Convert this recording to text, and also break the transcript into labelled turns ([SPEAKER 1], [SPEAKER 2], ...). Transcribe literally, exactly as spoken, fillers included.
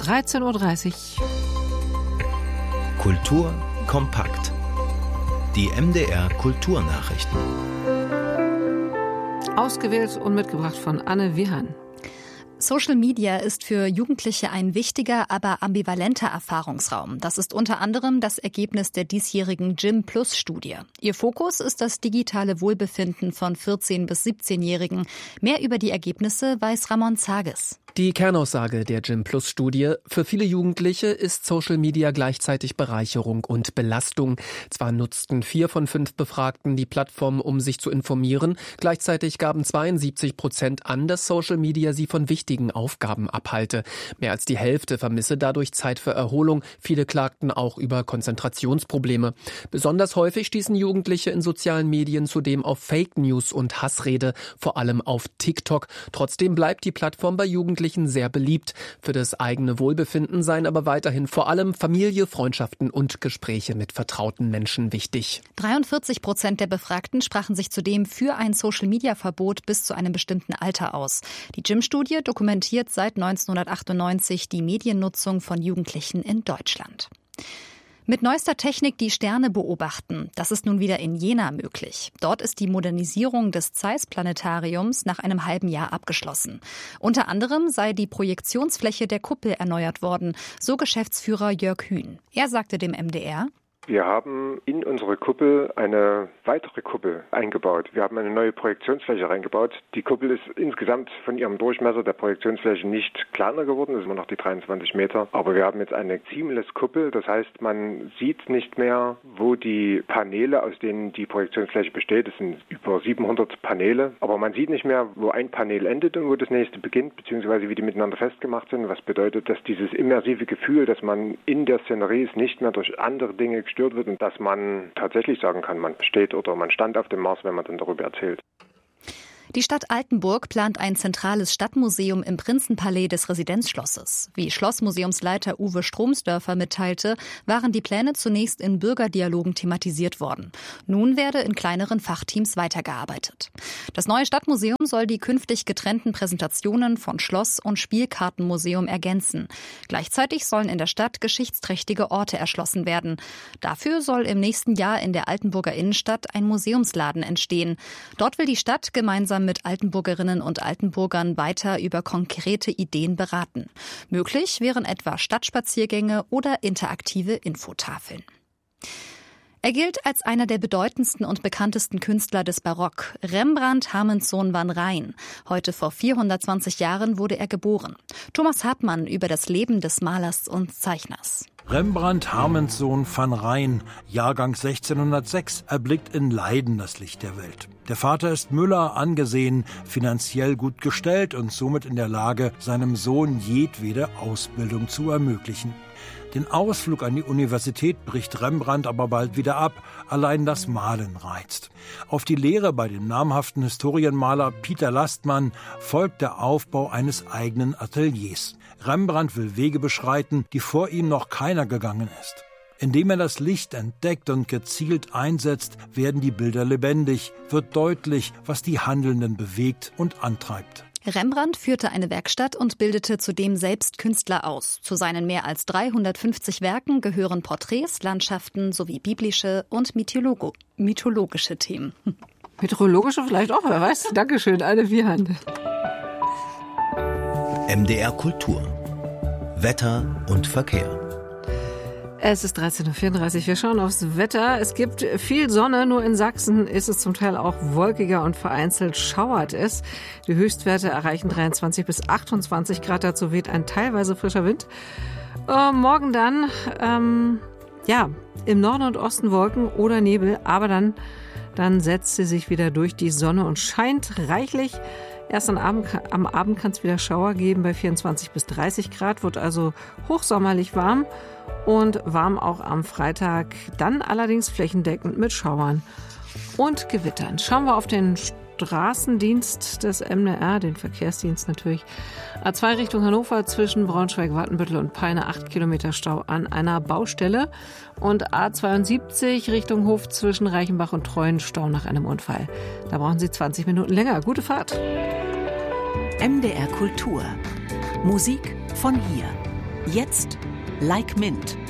[SPEAKER 1] dreizehn Uhr dreißig.
[SPEAKER 2] Kultur kompakt. Die M D R Kulturnachrichten.
[SPEAKER 1] Ausgewählt und mitgebracht von Anne Wiehan.
[SPEAKER 3] Social Media ist für Jugendliche ein wichtiger, aber ambivalenter Erfahrungsraum. Das ist unter anderem das Ergebnis der diesjährigen Gym-Plus-Studie. Ihr Fokus ist das digitale Wohlbefinden von vierzehn- bis siebzehnjährigen. Mehr über die Ergebnisse weiß Ramon Zages.
[SPEAKER 4] Die Kernaussage der Gym-Plus-Studie: Für viele Jugendliche ist Social Media gleichzeitig Bereicherung und Belastung. Zwar nutzten vier von fünf Befragten die Plattform, um sich zu informieren. Gleichzeitig gaben zweiundsiebzig Prozent an, dass Social Media sie von wichtigen Aufgaben abhalte. Mehr als die Hälfte vermisse dadurch Zeit für Erholung. Viele klagten auch über Konzentrationsprobleme. Besonders häufig stießen Jugendliche in sozialen Medien zudem auf Fake News und Hassrede, vor allem auf TikTok. Trotzdem bleibt die Plattform bei Jugendlichen sehr beliebt. Für das eigene Wohlbefinden seien aber weiterhin vor allem Familie, Freundschaften und Gespräche mit vertrauten Menschen wichtig.
[SPEAKER 3] dreiundvierzig Prozent der Befragten sprachen sich zudem für ein Social-Media-Verbot bis zu einem bestimmten Alter aus. Die Gym-Studie dokumentiert seit neunzehnhundertachtundneunzig die Mediennutzung von Jugendlichen in Deutschland. Mit neuester Technik die Sterne beobachten, das ist nun wieder in Jena möglich. Dort ist die Modernisierung des Zeiss-Planetariums nach einem halben Jahr abgeschlossen. Unter anderem sei die Projektionsfläche der Kuppel erneuert worden, so Geschäftsführer Jörg Hühn. Er sagte dem M D R:
[SPEAKER 5] Wir haben in unsere Kuppel eine weitere Kuppel eingebaut. Wir haben eine neue Projektionsfläche reingebaut. Die Kuppel ist insgesamt von ihrem Durchmesser der Projektionsfläche nicht kleiner geworden, das ist immer noch die dreiundzwanzig Meter. Aber wir haben jetzt eine Seamless-Kuppel, das heißt, man sieht nicht mehr, wo die Paneele, aus denen die Projektionsfläche besteht, es sind über siebenhundert Paneele, aber man sieht nicht mehr, wo ein Panel endet und wo das nächste beginnt, beziehungsweise wie die miteinander festgemacht sind, was bedeutet, dass dieses immersive Gefühl, dass man in der Szenerie ist, nicht mehr durch andere Dinge gestört wird und dass man tatsächlich sagen kann, man steht oder man stand auf dem Mars, wenn man dann darüber erzählt.
[SPEAKER 3] Die Stadt Altenburg plant ein zentrales Stadtmuseum im Prinzenpalais des Residenzschlosses. Wie Schlossmuseumsleiter Uwe Stromsdörfer mitteilte, waren die Pläne zunächst in Bürgerdialogen thematisiert worden. Nun werde in kleineren Fachteams weitergearbeitet. Das neue Stadtmuseum soll die künftig getrennten Präsentationen von Schloss- und Spielkartenmuseum ergänzen. Gleichzeitig sollen in der Stadt geschichtsträchtige Orte erschlossen werden. Dafür soll im nächsten Jahr in der Altenburger Innenstadt ein Museumsladen entstehen. Dort will die Stadt gemeinsam mit Altenburgerinnen und Altenburgern weiter über konkrete Ideen beraten. Möglich wären etwa Stadtspaziergänge oder interaktive Infotafeln. Er gilt als einer der bedeutendsten und bekanntesten Künstler des Barock, Rembrandt Harmenszoon van Rijn. Heute vor vierhundertzwanzig Jahren wurde er geboren. Thomas Hartmann über das Leben des Malers und Zeichners.
[SPEAKER 6] Rembrandt Harmenszoon van Rijn, Jahrgang sechzehnhundertsechs, erblickt in Leiden das Licht der Welt. Der Vater ist Müller, angesehen, finanziell gut gestellt und somit in der Lage, seinem Sohn jedwede Ausbildung zu ermöglichen. Den Ausflug an die Universität bricht Rembrandt aber bald wieder ab. Allein das Malen reizt. Auf die Lehre bei dem namhaften Historienmaler Pieter Lastmann folgt der Aufbau eines eigenen Ateliers. Rembrandt will Wege beschreiten, die vor ihm noch keiner gegangen ist. Indem er das Licht entdeckt und gezielt einsetzt, werden die Bilder lebendig, wird deutlich, was die Handelnden bewegt und antreibt.
[SPEAKER 3] Rembrandt führte eine Werkstatt und bildete zudem selbst Künstler aus. Zu seinen mehr als dreihundertfünfzig Werken gehören Porträts, Landschaften sowie biblische und Mythologo- mythologische Themen.
[SPEAKER 1] Meteorologische vielleicht auch, wer weiß. Dankeschön, Anne Wiehan.
[SPEAKER 2] M D R Kultur. Wetter und Verkehr.
[SPEAKER 1] Es ist dreizehn Uhr vierunddreißig. Wir schauen aufs Wetter. Es gibt viel Sonne, nur in Sachsen ist es zum Teil auch wolkiger und vereinzelt schauert es. Die Höchstwerte erreichen dreiundzwanzig bis achtundzwanzig Grad. Dazu weht ein teilweise frischer Wind. Äh, morgen dann, ähm, ja, im Norden und Osten Wolken oder Nebel, aber dann, dann setzt sie sich wieder durch die Sonne und scheint reichlich. Erst am Abend, am Abend kann es wieder Schauer geben bei vierundzwanzig bis dreißig Grad, wird also hochsommerlich warm. Und warm auch am Freitag, dann allerdings flächendeckend mit Schauern und Gewittern. Schauen wir auf den Straßendienst des M D R, den Verkehrsdienst natürlich. A zwei Richtung Hannover zwischen Braunschweig, Wattenbüttel und Peine, acht Kilometer Stau an einer Baustelle. Und A zweiundsiebzig Richtung Hof zwischen Reichenbach und Treuen, Stau nach einem Unfall. Da brauchen Sie zwanzig Minuten länger. Gute Fahrt.
[SPEAKER 7] M D R Kultur. Musik von hier. Jetzt Like Mint.